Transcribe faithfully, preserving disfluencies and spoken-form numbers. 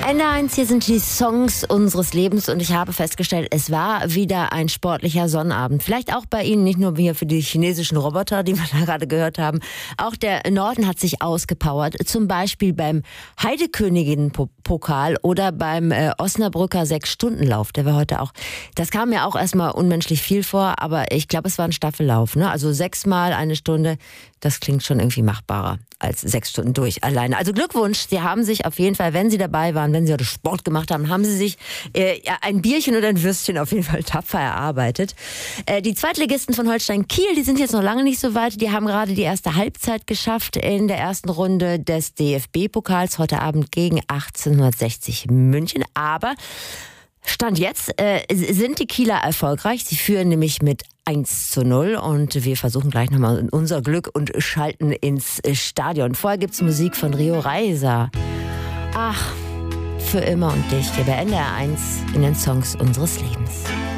N eins, hier sind die Songs unseres Lebens und ich habe festgestellt, es war wieder ein sportlicher Sonnabend. Vielleicht auch bei Ihnen, nicht nur hier für die chinesischen Roboter, die wir da gerade gehört haben. Auch der Norden hat sich ausgepowert, zum Beispiel beim Heidekönigin-Pokal oder beim äh, Osnabrücker Sechs-Stunden-Lauf. Der war heute auch, das kam mir auch erstmal unmenschlich viel vor, aber ich glaube, es war ein Staffellauf, ne? Also sechsmal eine Stunde, das klingt schon irgendwie machbarer als sechs Stunden durch alleine. Also Glückwunsch, Sie haben sich auf jeden Fall, wenn Sie dabei waren, wenn Sie heute Sport gemacht haben, haben Sie sich äh, ja, ein Bierchen oder ein Würstchen auf jeden Fall tapfer erarbeitet. Äh, die Zweitligisten von Holstein Kiel, die sind jetzt noch lange nicht so weit. Die haben gerade die erste Halbzeit geschafft in der ersten Runde des D F B-Pokals heute Abend gegen achtzehnhundertsechzig München. Aber Stand jetzt äh, sind die Kieler erfolgreich. Sie führen nämlich mit eins zu null und wir versuchen gleich nochmal unser Glück und schalten ins Stadion. Vorher gibt's Musik von Rio Reiser. Ach, für immer und dich hier bei N D R eins in den Songs unseres Lebens.